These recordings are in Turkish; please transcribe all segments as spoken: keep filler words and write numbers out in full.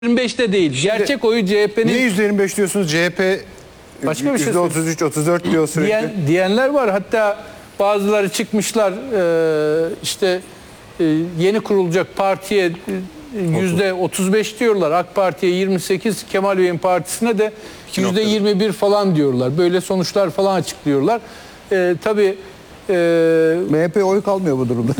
yirmi beşte değil. Şimdi, gerçek oyu C H P'nin... Niye yüzde yirmi beş diyorsunuz? C H P Başka bir şey yüzde otuz üç otuz dört diyor sürekli. Diyen, diyenler var. Hatta bazıları çıkmışlar e, işte e, yeni kurulacak partiye e, yüzde otuz beş diyorlar. AK Parti'ye yirmi sekiz, Kemal Bey'in partisine de yüzde yirmi bir falan diyorlar. Böyle sonuçlar falan açıklıyorlar. E, tabii e, M H P oy kalmıyor bu durumda.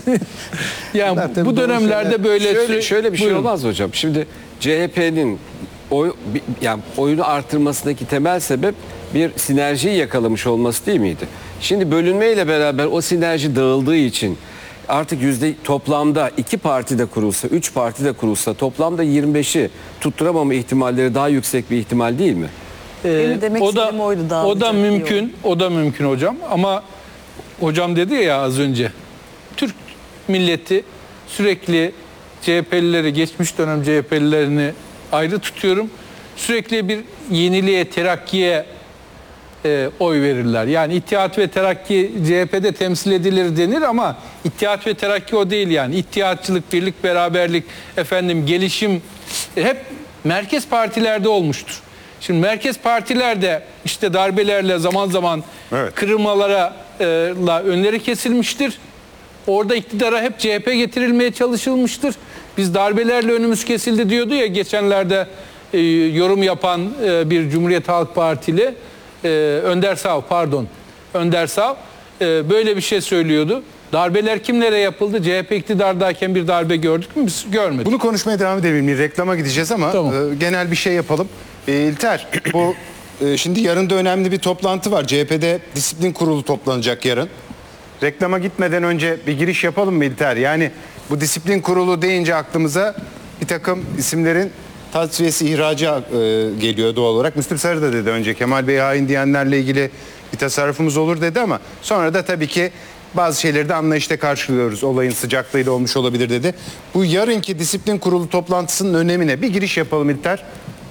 yani bu, bu dönemlerde böyle Şöyle, şöyle bir şey Buyurun. olmaz hocam. Şimdi C H P'nin oy, yani oyunu artırmasındaki temel sebep bir sinerjiyi yakalamış olması değil miydi? Şimdi bölünmeyle beraber o sinerji dağıldığı için artık yüzde toplamda iki parti de kurulsa, üç parti de kurulsa toplamda yirmi beşi tutturamama ihtimalleri daha yüksek bir ihtimal değil mi? Ee, demek o da istediğim oydu, o dağılacak da diyor. mümkün, o da mümkün hocam. Ama hocam dedi ya az önce, Türk milleti sürekli C H P'lileri, geçmiş dönem C H P'lilerini ayrı tutuyorum. Sürekli bir yeniliğe, terakkiye e, oy verirler. Yani İttihat ve Terakki C H P'de temsil edilir denir ama İttihat ve Terakki o değil yani. İttihatçılık, birlik, beraberlik, efendim gelişim e, hep merkez partilerde olmuştur. Şimdi merkez partilerde işte darbelerle zaman zaman Evet. kırılmalara e, la önleri kesilmiştir. Orada iktidara hep C H P getirilmeye çalışılmıştır. Biz darbelerle önümüz kesildi diyordu ya geçenlerde e, yorum yapan e, bir Cumhuriyet Halk Partili e, Önder Sav pardon Önder Sav e, böyle bir şey söylüyordu. Darbeler kimlere yapıldı? C H P iktidardayken bir darbe gördük mü? Biz görmedik. Bunu konuşmaya devam edelim. Bir reklama gideceğiz ama Tamam. e, genel bir şey yapalım. E, İlter, bu e, şimdi yarın da önemli bir toplantı var. C H P'de disiplin kurulu toplanacak yarın. Reklama gitmeden önce bir giriş yapalım mı İlter? Yani bu disiplin kurulu deyince aklımıza bir takım isimlerin tasfiyesi, ihracı e, geliyor doğal olarak. Müslüm Sarı da dedi önce Kemal Bey hain diyenlerle ilgili bir tasarrufumuz olur dedi ama sonra da tabii ki bazı şeyleri de anlayışla karşılıyoruz. Olayın sıcaklığıyla olmuş olabilir dedi. Bu yarınki disiplin kurulu toplantısının önemine bir giriş yapalım İlter.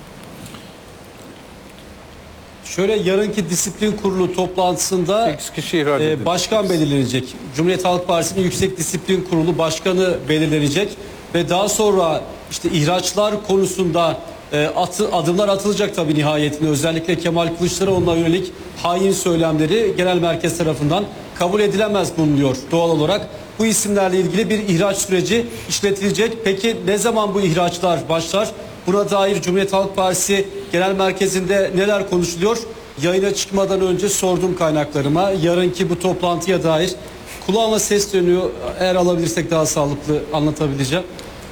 Şöyle yarınki disiplin kurulu toplantısında sekiz kişi ihraç edildi. e, başkan belirlenecek. Cumhuriyet Halk Partisi'nin Yüksek Disiplin Kurulu başkanı belirlenecek ve daha sonra işte ihraçlar konusunda e, atı, adımlar atılacak tabii nihayetinde. Özellikle Kemal Kılıçdaroğlu'na yönelik hain söylemleri genel merkez tarafından kabul edilemez bulunuyor doğal olarak. Bu isimlerle ilgili bir ihraç süreci işletilecek. Peki ne zaman bu ihraçlar başlar? Buna dair Cumhuriyet Halk Partisi Genel Merkezi'nde neler konuşuluyor? Yayına çıkmadan önce sordum kaynaklarıma. Yarınki bu toplantıya dair kulağıma ses dönüyor. Eğer alabilirsek daha sağlıklı anlatabileceğim.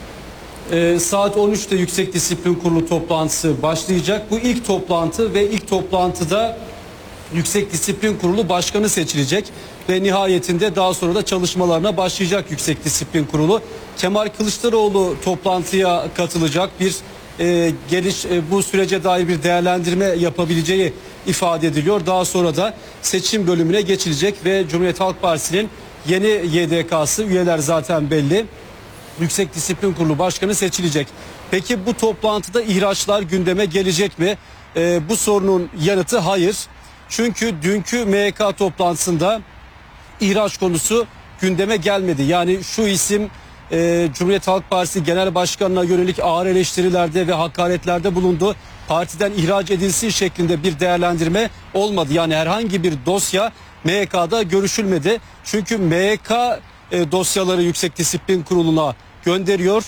Ee, saat on üçte Yüksek Disiplin Kurulu toplantısı başlayacak. Bu ilk toplantı ve ilk toplantıda Yüksek Disiplin Kurulu Başkanı seçilecek ve nihayetinde daha sonra da çalışmalarına başlayacak Yüksek Disiplin Kurulu. Kemal Kılıçdaroğlu toplantıya katılacak, bir e, geliş e, bu sürece dair bir değerlendirme yapabileceği ifade ediliyor. Daha sonra da seçim bölümüne geçilecek ve Cumhuriyet Halk Partisi'nin yeni Y D K'sı, üyeler zaten belli, Yüksek Disiplin Kurulu Başkanı seçilecek. Peki bu toplantıda ihraçlar gündeme gelecek mi? E, bu sorunun yanıtı hayır. Çünkü dünkü M Y K toplantısında ihraç konusu gündeme gelmedi. Yani şu isim e, Cumhuriyet Halk Partisi Genel Başkanı'na yönelik ağır eleştirilerde ve hakaretlerde bulundu. Partiden ihraç edilsin şeklinde bir değerlendirme olmadı. Yani herhangi bir dosya M Y K'da görüşülmedi. Çünkü M Y K e, dosyaları Yüksek Disiplin Kurulu'na gönderiyor.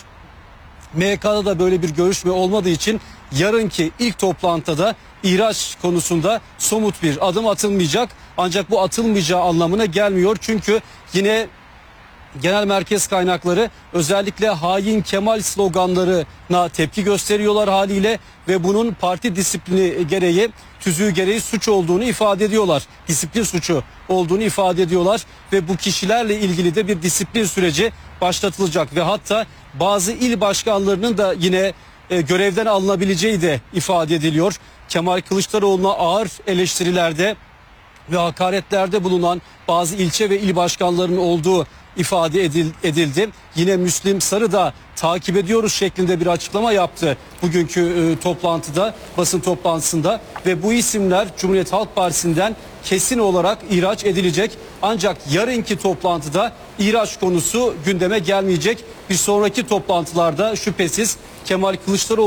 M Y K'da da böyle bir görüşme olmadığı için yarınki ilk toplantıda ihraç konusunda somut bir adım atılmayacak. Ancak bu atılmayacağı anlamına gelmiyor. Çünkü yine genel merkez kaynakları özellikle hain Kemal sloganlarına tepki gösteriyorlar haliyle ve bunun parti disiplini gereği, tüzüğü gereği suç olduğunu ifade ediyorlar. Disiplin suçu olduğunu ifade ediyorlar ve bu kişilerle ilgili de bir disiplin süreci başlatılacak ve hatta bazı il başkanlarının da yine e, görevden alınabileceği de ifade ediliyor. Kemal Kılıçdaroğlu'na ağır eleştirilerde ve hakaretlerde bulunan bazı ilçe ve il başkanlarının olduğu ifade edildi. Yine Müslim Sarı da takip ediyoruz şeklinde bir açıklama yaptı bugünkü e, toplantıda, basın toplantısında ve bu isimler Cumhuriyet Halk Partisi'nden kesin olarak ihraç edilecek. Ancak yarınki toplantıda ihraç konusu gündeme gelmeyecek. Bir sonraki toplantılarda şüphesiz Kemal Kılıçdaroğlu